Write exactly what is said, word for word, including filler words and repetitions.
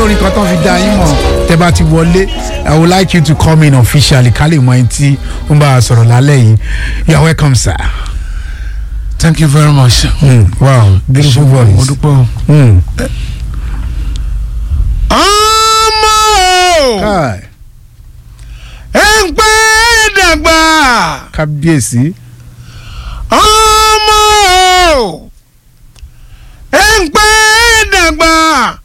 olórin kan tó fi dá yín mọ̀ tẹ́ bá ti wọlé I would like you to come in officially ká lè mọ ẹni tí ó ń bá a sọ̀rọ̀ lálẹ́ yìí you are welcome sir. Thank you very much. Mm, wow beautiful voice. mo dúpẹ́. Mm. ọmọ Kai. ẹ ń pẹ́ dàgbà. Kábíyèsí. ọmọ ẹ ń pẹ́ dàgbà.